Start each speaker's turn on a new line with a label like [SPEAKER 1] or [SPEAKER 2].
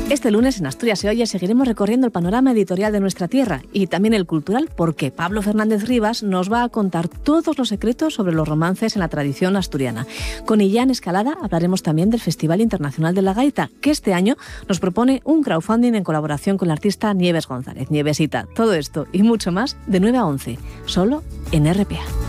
[SPEAKER 1] Este lunes en Asturias se oye seguiremos recorriendo el panorama editorial de nuestra tierra y también el cultural, porque Pablo Fernández Rivas nos va a contar todos los secretos sobre los romances en la tradición asturiana. Con Illán Escalada hablaremos también del Festival Internacional de la Gaita, que este año nos propone un crowdfunding en colaboración con la artista Nieves González. Nievesita, todo esto y mucho más de 9 a 11, solo en RPA.